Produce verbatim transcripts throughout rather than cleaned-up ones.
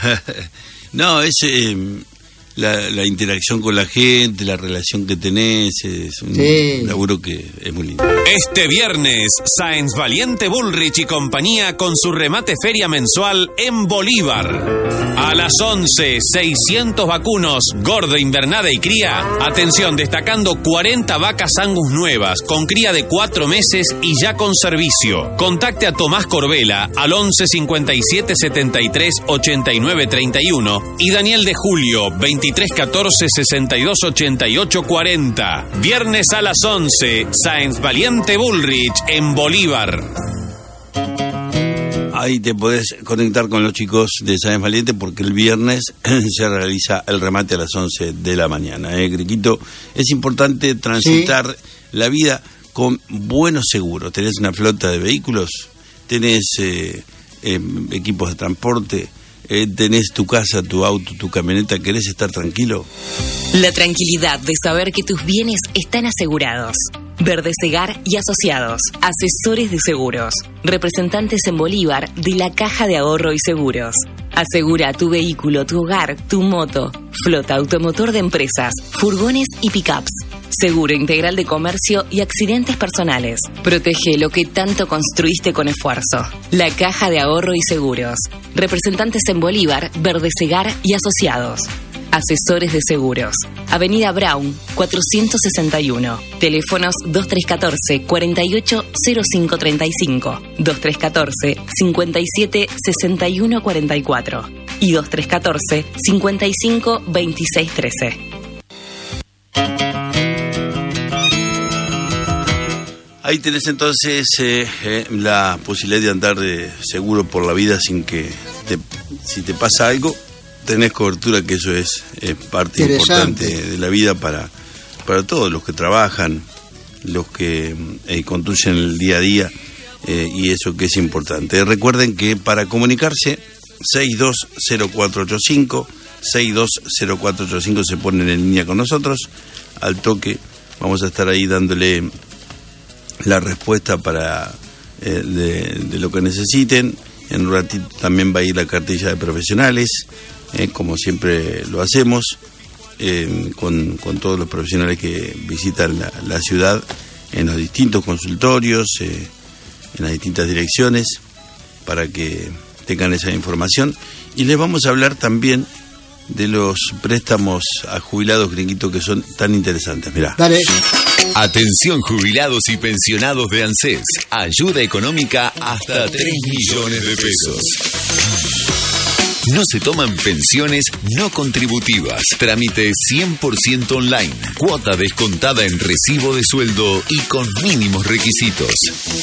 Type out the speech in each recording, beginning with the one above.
No, es eh, la, la interacción con la gente, la relación que tenés, es un sí. laburo que es muy lindo. Este viernes, Sáenz Valiente Bullrich y compañía con su remate feria mensual en Bolívar. A las once, seiscientos vacunos, gordo, invernada y cría. Atención, destacando cuarenta vacas Angus nuevas, con cría de cuatro meses y ya con servicio. Contacte a Tomás Corbela al once cincuenta y siete setenta y tres ochenta y nueve treinta y uno y Daniel de Julio veintitrés catorce sesenta y dos ochenta y ocho cuarenta. Viernes a las once, Sáenz Valiente Bullrich en Bolívar. Ahí te podés conectar con los chicos de Sáenz Valiente porque el viernes se realiza el remate a las once de la mañana. ¿eh, Griquito? Es importante transitar sí. la vida con buenos seguros. Tenés una flota de vehículos, tenés eh, eh, equipos de transporte, eh, tenés tu casa, tu auto, tu camioneta. ¿Querés estar tranquilo? La tranquilidad de saber que tus bienes están asegurados. Verdesegar y Asociados, asesores de seguros, representantes en Bolívar de la Caja de Ahorro y Seguros. Asegura tu vehículo, tu hogar, tu moto, flota automotor de empresas, furgones y pickups. Seguro integral de comercio y accidentes personales. Protege lo que tanto construiste con esfuerzo. La Caja de Ahorro y Seguros. Representantes en Bolívar, Verdesegar y Asociados. Asesores de seguros. Avenida Brown, cuatrocientos sesenta y uno. Teléfonos dos tres uno cuatro, cuatro ocho cero cinco tres cinco, dos tres uno cuatro, cinco siete seis uno cuatro cuatro y dos tres uno cuatro, cinco cinco dos seis uno tres. Ahí tenés entonces eh, eh, la posibilidad de andar de seguro por la vida sin que te, si te pasa algo, tenés cobertura, que eso es, es parte importante de la vida para, para todos los que trabajan, los que eh, conducen el día a día, eh, y eso que es importante. Recuerden que para comunicarse, seis dos cero cuatro ocho cinco, seis dos cero cuatro ocho cinco se ponen en línea con nosotros, al toque vamos a estar ahí dándole la respuesta para eh, de, de lo que necesiten. En un ratito también va a ir la cartilla de profesionales, Eh, como siempre lo hacemos, eh, con, con todos los profesionales que visitan la, la ciudad en los distintos consultorios, eh, en las distintas direcciones, para que tengan esa información. Y les vamos a hablar también de los préstamos a jubilados, Gringuito, que son tan interesantes. Mirá. Dale. Atención, jubilados y pensionados de ANSES. Ayuda económica hasta tres millones de pesos. No se toman pensiones no contributivas. Trámite cien por ciento online. Cuota descontada en recibo de sueldo y con mínimos requisitos.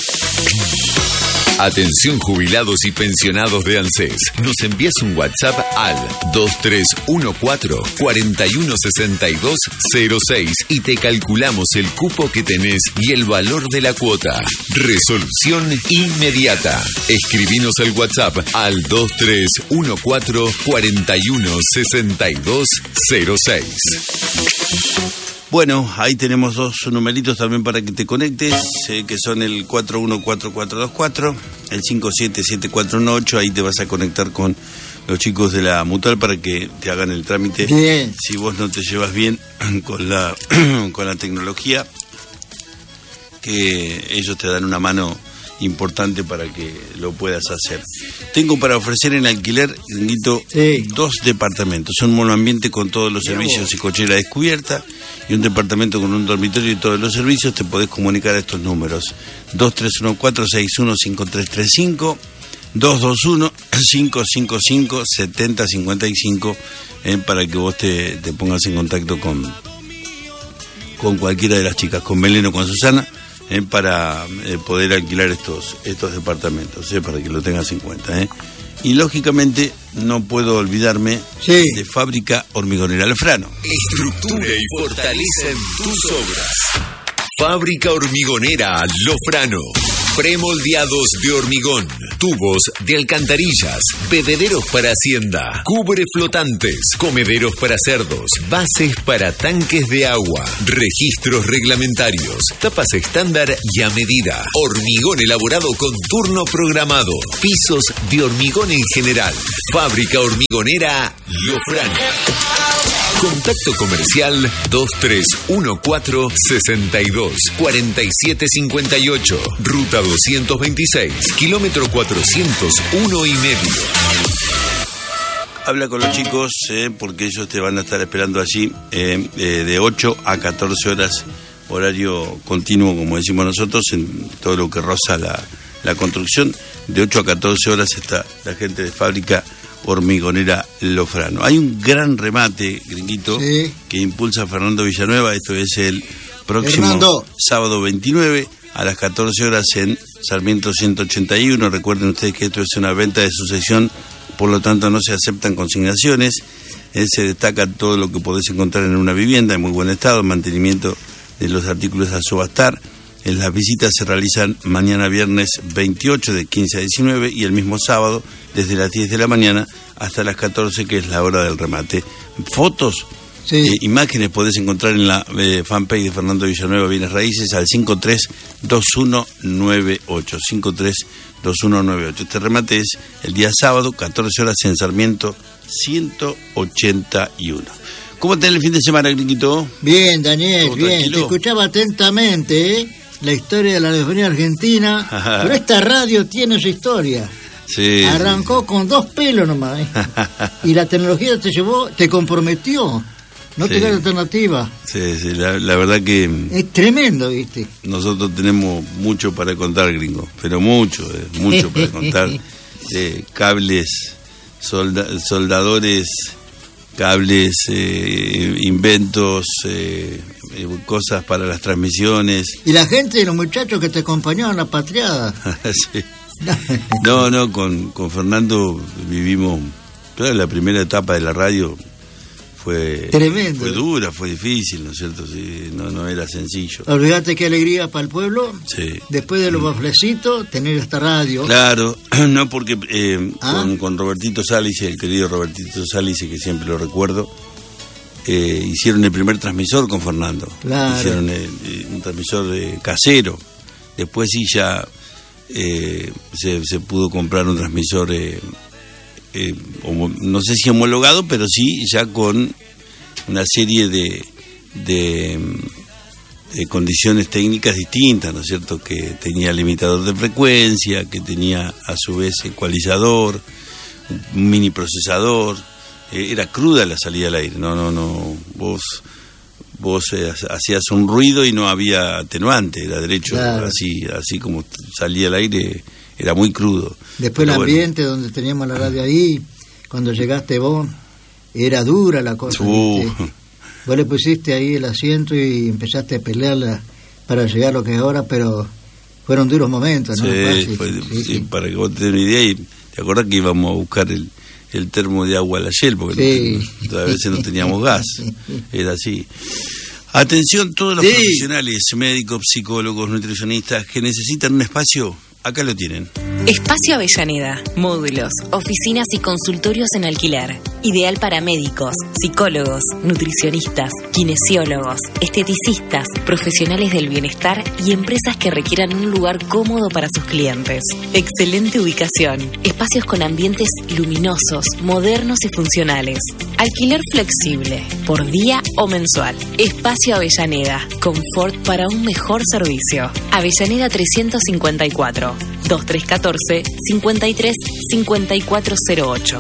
Atención, jubilados y pensionados de ANSES. Nos envías un WhatsApp al dos tres uno cuatro, cuatro uno seis dos cero seis y te calculamos el cupo que tenés y el valor de la cuota. Resolución inmediata. Escribinos al WhatsApp al dos tres uno cuatro, cuatro uno seis dos cero seis. Bueno, ahí tenemos dos numeritos también para que te conectes, eh, que son el cuatro uno cuatro cuatro dos cuatro, el cinco siete siete cuatro uno ocho. Ahí te vas a conectar con los chicos de la Mutual para que te hagan el trámite. Bien. Si vos no te llevas bien con la con la tecnología, que ellos te dan una mano importante para que lo puedas hacer. Tengo para ofrecer en alquiler, Gringuito, sí. dos departamentos. Un monoambiente con todos los Bien servicios vos. y cochera descubierta, y un departamento con un dormitorio y todos los servicios. Te podés comunicar a estos números: dos tres uno cuatro, seis uno cinco tres tres cinco, dos dos uno, cinco cinco cinco, siete cero cinco cinco, eh, para que vos te, te pongas en contacto con, con cualquiera de las chicas, con Belén o con Susana, Eh, para eh, poder alquilar estos estos departamentos, eh, para que lo tengas en cuenta. Eh. Y lógicamente no puedo olvidarme sí. de Fábrica Hormigonera Alfrano. Estructura y fortalecen tus obras. Fábrica Hormigonera Lofrano. Premoldeados de hormigón, tubos de alcantarillas, bebederos para hacienda, cubre flotantes, comederos para cerdos, bases para tanques de agua, registros reglamentarios, tapas estándar y a medida, hormigón elaborado con turno programado, pisos de hormigón en general, fábrica hormigonera Lofrano. Contacto comercial dos tres uno cuatro, seis dos, cuatro siete cinco ocho, ruta doscientos veintiséis, kilómetro cuatrocientos uno y medio. Habla con los chicos eh, porque ellos te van a estar esperando allí eh, eh, de ocho a catorce horas, horario continuo, como decimos nosotros, en todo lo que roza la, la construcción. De ocho a catorce horas está la gente de fábrica hormigonera Lofrano. Hay un gran remate, gringuito, sí, que impulsa Fernando Villanueva. Esto es el próximo Fernando. sábado veintinueve a las catorce horas en Sarmiento ciento ochenta y uno. Recuerden ustedes que esto es una venta de sucesión, por lo tanto no se aceptan consignaciones. Eh, se destaca todo lo que podés encontrar en una vivienda en muy buen estado, mantenimiento de los artículos a subastar. En las visitas se realizan mañana viernes veintiocho de quince a diecinueve y el mismo sábado desde las diez de la mañana hasta las catorce, que es la hora del remate. Fotos, sí, eh, imágenes podés encontrar en la eh, fanpage de Fernando Villanueva Bienes Raíces al cinco tres dos uno nueve ocho, cinco tres dos uno nueve ocho. Este remate es el día sábado, catorce horas en Sarmiento ciento ochenta y uno. ¿Cómo tenés el fin de semana, Gringuito? Bien, Daniel, bien. Tranquilo? Te escuchaba atentamente, ¿eh? La historia de la radiofonía argentina. Ajá. Pero esta radio tiene su historia. Sí. Arrancó con dos pelos nomás, ¿eh? Y la tecnología te llevó, te comprometió. No sí. tenés alternativa. Sí, sí, la, la verdad que... Es tremendo, ¿viste? Nosotros tenemos mucho para contar, gringo. Pero mucho, eh, mucho para contar. Eh, cables, solda, soldadores... cables, eh, inventos, eh, eh, cosas para las transmisiones. Y la gente y los muchachos que te acompañaban la patriada. Sí. No, no, con, con Fernando vivimos, toda la primera etapa de la radio fue tremendo. Fue dura, fue difícil, ¿no es cierto? Sí, no, no era sencillo. Olvídate qué alegría para el pueblo. Sí. Después de los baflecitos, tener esta radio. Claro, no porque eh, ¿Ah? con, con Robertito Sálice, el querido Robertito Sálice, que siempre lo recuerdo, eh, hicieron el primer transmisor con Fernando. Claro. Hicieron el, un transmisor eh, casero. Después sí ya eh, se, se pudo comprar un transmisor... Eh, Eh, no sé si homologado, pero sí ya con una serie de, de, de condiciones técnicas distintas, ¿no es cierto? Que tenía limitador de frecuencia, que tenía a su vez ecualizador, un mini procesador. Eh, era cruda la salida al aire, no, no, no. Vos, vos eh, hacías un ruido y no había atenuante, era derecho, claro. así, así como salía al aire. Era muy crudo. Después el ambiente bueno. donde teníamos la radio ahí, cuando llegaste vos, era dura la cosa. Uh. Vos le pusiste ahí el asiento y empezaste a pelearla para llegar a lo que es ahora, pero fueron duros momentos, ¿no? Sí, fue, sí, sí, para que vos te des una idea. Y te acordás que íbamos a buscar el, el termo de agua a la Shell, porque sí. no, a veces no teníamos gas. Era así. Atención, todos los sí. profesionales, médicos, psicólogos, nutricionistas que necesitan un espacio. Acá lo tienen. Espacio Avellaneda. Módulos, oficinas y consultorios en alquiler. Ideal para médicos, psicólogos, nutricionistas, kinesiólogos, esteticistas, profesionales del bienestar y empresas que requieran un lugar cómodo para sus clientes. Excelente ubicación. Espacios con ambientes luminosos, modernos y funcionales. Alquiler flexible, por día o mensual. Espacio Avellaneda. Confort para un mejor servicio. Avellaneda trescientos cincuenta y cuatro. dos tres uno cuatro, cinco tres cinco cuatro cero ocho.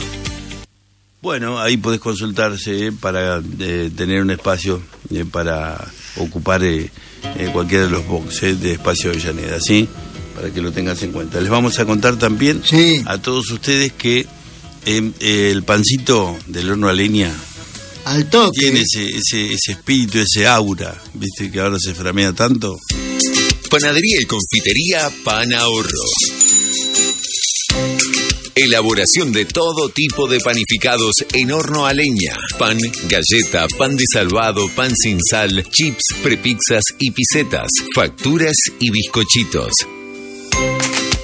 Bueno, ahí podés consultarse eh, para eh, tener un espacio eh, para ocupar eh, eh, cualquiera de los boxes de Espacio Avellaneda, ¿sí? Para que lo tengas en cuenta. Les vamos a contar también sí. a todos ustedes que eh, eh, el pancito del horno a leña al toque tiene ese, ese, ese espíritu, ese aura, ¿viste? Que ahora se framea tanto. Panadería y confitería Pan Ahorro. Elaboración de todo tipo de panificados en horno a leña. Pan, galleta, pan de salvado, pan sin sal, chips, prepizzas y pisetas, facturas y bizcochitos.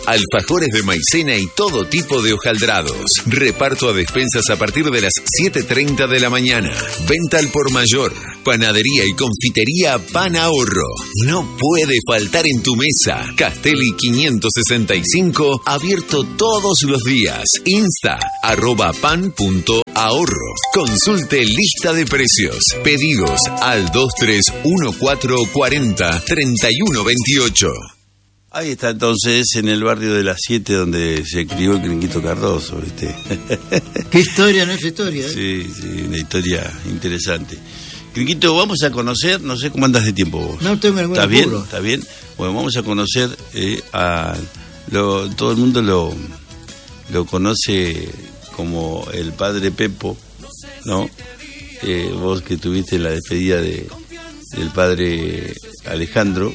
alfajores de maicena y todo tipo de hojaldrados. Reparto a despensas a partir de las siete treinta de la mañana. Venta al por mayor. Panadería y confitería Pan Ahorro. No puede faltar en tu mesa. Castelli quinientos sesenta y cinco, abierto todos los días. Insta, arroba pan punto ahorro. Consulte lista de precios. Pedidos al dos tres uno cuatro cuarenta treinta y uno veintiocho. Ahí está entonces, en el barrio de las siete, donde se crió el Crinquito Cardoso, ¿viste? Qué historia, no es historia, ¿eh? Sí, sí, una historia interesante. Crinquito, vamos a conocer, no sé cómo andas de tiempo vos. No tengo ningún ¿Está bien? apuro. ¿Está bien? Bueno, vamos a conocer eh, a... Lo, todo el mundo lo, lo conoce como el padre Pepo, ¿no? Eh, vos que tuviste la despedida de, del padre Alejandro,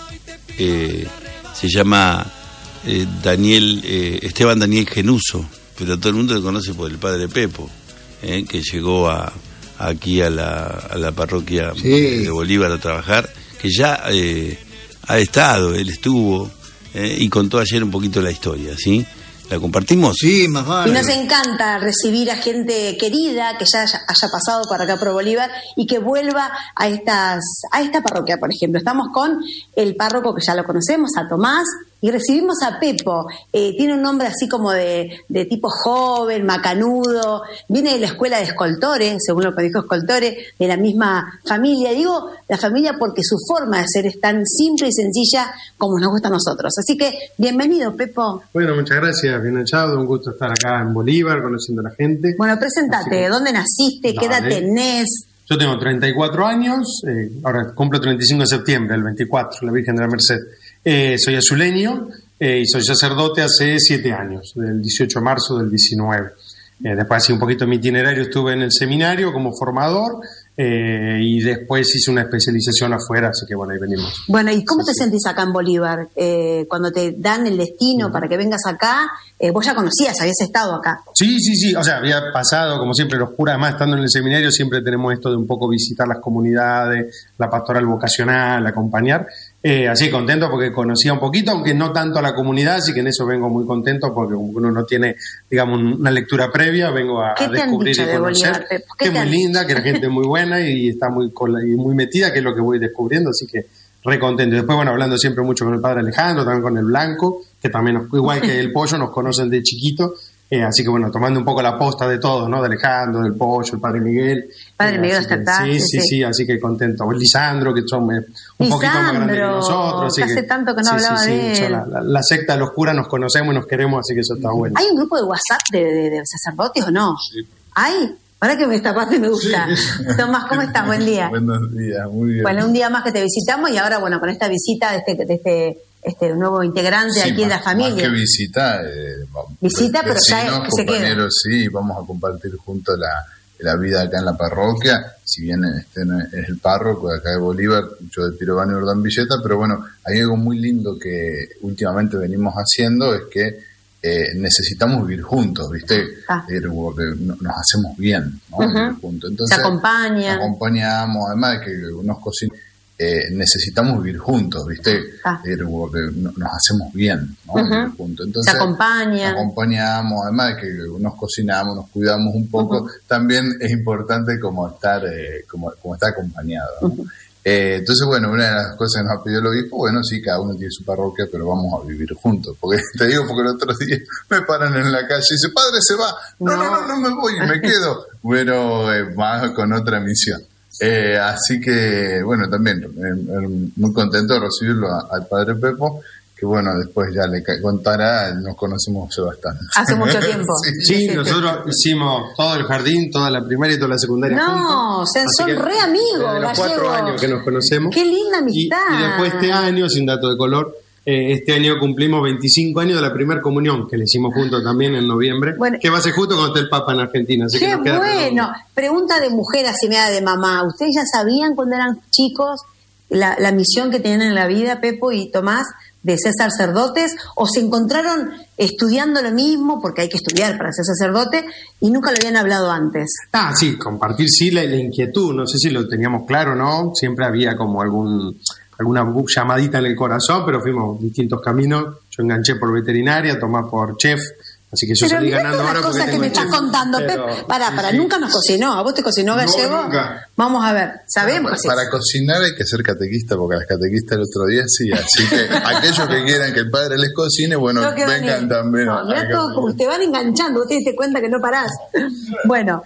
eh, se llama eh, Daniel eh, Esteban Daniel Genuso, pero todo el mundo lo conoce por el padre Pepo, eh, que llegó a, aquí a la, a la parroquia sí. de Bolívar a trabajar, que ya eh, ha estado, él estuvo, eh, y contó ayer un poquito la historia, ¿sí? ¿La compartimos? Sí, más vale. Y nos encanta recibir a gente querida que ya haya, haya pasado por acá por Bolívar y que vuelva a estas a esta parroquia, por ejemplo. Estamos con el párroco que ya lo conocemos, a Tomás, y recibimos a Pepo. Eh, tiene un nombre así como de, de tipo joven, macanudo. Viene de la escuela de Escoltore, según lo que dijo Escoltore, de la misma familia. Digo la familia porque su forma de ser es tan simple y sencilla como nos gusta a nosotros. Así que, bienvenido, Pepo. Bueno, muchas gracias, bien echado, un gusto estar acá en Bolívar, conociendo a la gente. Bueno, presentate, que... ¿dónde naciste? ¿Qué edad tenés? Yo tengo treinta y cuatro años, eh, ahora cumplo treinta y cinco de septiembre, el veinticuatro, la Virgen de la Merced. Eh, soy azuleño eh, y soy sacerdote hace siete años, del dieciocho de marzo del diecinueve. Eh, después así un poquito mi itinerario, estuve en el seminario como formador eh, y después hice una especialización afuera, así que bueno, ahí venimos. Bueno, ¿y cómo sí, te sí. sentís acá en Bolívar? Eh, cuando te dan el destino uh-huh. para que vengas acá, eh, vos ya conocías, habías estado acá. Sí, sí, sí, o sea, había pasado, como siempre, los curas, además estando en el seminario, siempre tenemos esto de un poco visitar las comunidades, la pastoral vocacional, acompañar. Eh, así contento porque conocía un poquito, aunque no tanto a la comunidad, así que en eso vengo muy contento porque uno no tiene, digamos, una lectura previa, vengo a, a descubrir y conocer, que es muy linda, que la gente es muy buena y está muy, y muy metida, que es lo que voy descubriendo, así que re contento. Y después, bueno, hablando siempre mucho con el padre Alejandro, también con el Blanco, que también, nos, igual que el Pollo, nos conocen de chiquito. Eh, así que bueno, tomando un poco la posta de todos, ¿no? De Alejandro, del Pollo, el padre Miguel. Padre eh, Miguel hasta acá. Sí, sí, sí, sí, así que contento. O Lisandro, que son eh, un Lisandro, poquito más grandes que nosotros. Así hace que, tanto que no sí, hablaba sí, de sí, él. La, la, la secta de los curas nos conocemos y nos queremos, así que eso está bueno. ¿Hay un grupo de WhatsApp de, de, de sacerdotes o no? Sí. ¿Hay? Para que esta parte me gusta. Sí. Tomás, ¿cómo estás? Buen día. Buenos días, muy bien. Bueno, un día más que te visitamos y ahora, bueno, con esta visita de este... De este este nuevo integrante sí, aquí más, en la familia. Más que visita, eh, visita, pero ya que se queda. Sí, vamos a compartir juntos la, la vida acá en la parroquia. Si bien este es el párroco de acá de Bolívar, yo de Pirovano y Ordán Villeta, pero bueno, hay algo muy lindo que últimamente venimos haciendo, es que eh, necesitamos vivir juntos, ¿viste? Ah. Eh, nos hacemos bien, ¿no? Uh-huh. Vivir juntos. Entonces, se acompañan. Nos acompañamos, además de que nos cocinamos. Eh, necesitamos vivir juntos, ¿viste? Ah. Eh, nos hacemos bien, ¿no? Uh-huh. Juntos. Entonces, se acompañan. Nos acompañamos, además de que nos cocinamos, nos cuidamos un poco, uh-huh. también es importante como estar, eh, como, como estar acompañado, ¿no? Uh-huh. eh, entonces, bueno, una de las cosas que nos ha pedido el obispo, bueno, sí, cada uno tiene su parroquia, pero vamos a vivir juntos. Porque te digo, porque el otro día me paran en la calle y dice, padre, se va. No, no, no, no, no me voy, me quedo. Bueno, eh, más con otra misión. Eh, así que, bueno, también eh, muy contento de recibirlo a, al padre Pepo, que bueno, después ya le contará, nos conocemos hace bastante. Hace mucho tiempo. sí, sí, sí, nosotros hicimos todo el jardín, toda la primaria y toda la secundaria no, juntos. No, o sea, son re amigos. De los cuatro años que nos conocemos. Qué linda amistad. Y, y después este año, sin dato de color, Eh, este año cumplimos veinticinco años de la primera comunión, que le hicimos juntos también en noviembre, bueno, que va a ser justo cuando esté el Papa en Argentina. Así qué que nos queda bueno. redondo. Pregunta de mujer, así me da de mamá. ¿Ustedes ya sabían cuando eran chicos la, la misión que tenían en la vida, Pepo y Tomás, de ser sacerdotes? ¿O se encontraron estudiando lo mismo, porque hay que estudiar para ser sacerdote, y nunca lo habían hablado antes? Ah, sí, compartir sí la, la inquietud. No sé si lo teníamos claro, ¿no? Siempre había como algún... alguna llamadita en el corazón, pero fuimos distintos caminos. Yo enganché por veterinaria, Tomás por chef. Así que yo pero salí ganando ahora. Las cosas que me estás chef, contando, pero, Pep. Pará, sí, pará, sí. Nunca nos cocinó. ¿A vos te cocinó Gallego? No, nunca. Vamos a ver, sabemos. Para, para cocinar hay que ser catequista, porque las catequistas el otro día sí. Así que aquellos que quieran que el padre les cocine, bueno, no vengan también. No, no todo, te van enganchando, ustedes te cuentan que no parás. Bueno.